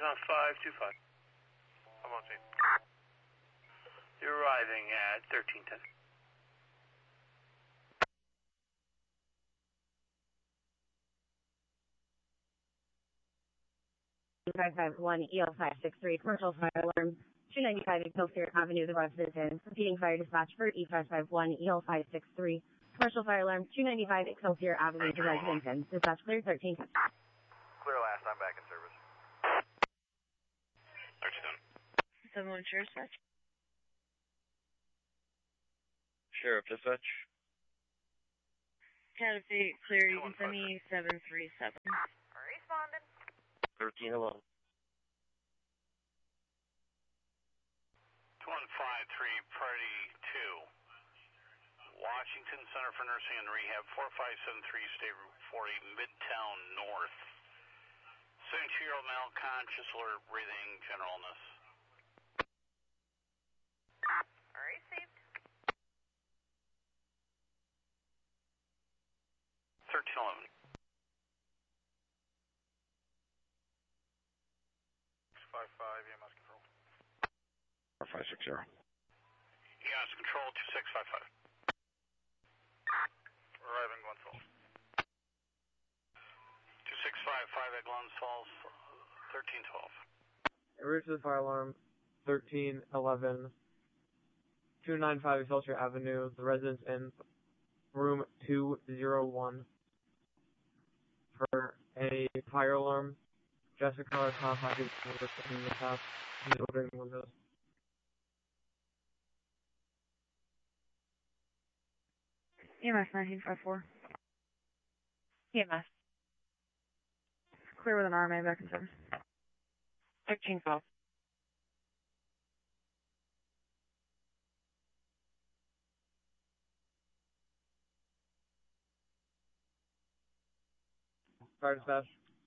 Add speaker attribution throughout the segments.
Speaker 1: 525.
Speaker 2: I'm on scene.
Speaker 1: You're arriving at 1310.
Speaker 3: One EL563 commercial fire alarm 295 Excelsior Avenue, the residence. Repeating fire dispatch for E551 EL563 commercial fire alarm 295 Excelsior Avenue, the residence. Dispatch clear 13.
Speaker 2: Clear last, I'm back in service.
Speaker 4: 71 Sheriff Dispatch.
Speaker 5: Sheriff Dispatch.
Speaker 4: Catapult clear, you can send me 737.
Speaker 6: Responding.
Speaker 5: 1311.
Speaker 1: 2153 Party 2. Washington Center for Nursing and Rehab, 4573 State Route 40, Midtown North. 72-year-old male, conscious, alert, breathing, general illness.
Speaker 6: Received.
Speaker 1: 1311.
Speaker 2: 655 EMS control.
Speaker 5: 560.
Speaker 1: EMS control 2655.
Speaker 2: Arriving Glens Falls.
Speaker 1: 2655 at Glens Falls, 1312.
Speaker 7: Route to the fire alarm 1311. 295 Excelsior Avenue, the residence in room 201 for a fire alarm. Jessica contacted in the past in the opening windows.
Speaker 4: EMS 1954.
Speaker 3: EMS.
Speaker 4: Clear with an RMA back in service.
Speaker 3: 1312.
Speaker 7: Fire dispatch.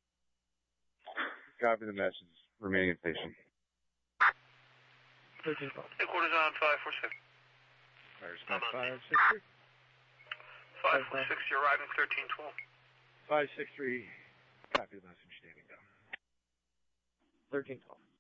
Speaker 5: Copy the message. Remaining in station.
Speaker 7: 1312.
Speaker 1: Headquarters on 546.
Speaker 5: Fire dispatch 563.
Speaker 1: 546, you're arriving 1312.
Speaker 5: 563. Copy the message. Standing down.
Speaker 7: 1312.